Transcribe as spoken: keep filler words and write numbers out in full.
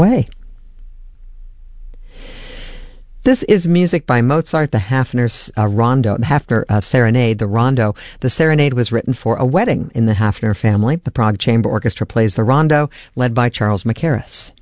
way. This is music by Mozart, the Hafner uh, Rondo, the Hafner uh, Serenade, the Rondo. The Serenade was written for a wedding in the Hafner family. The Prague Chamber Orchestra plays the Rondo, led by Charles Mackerras.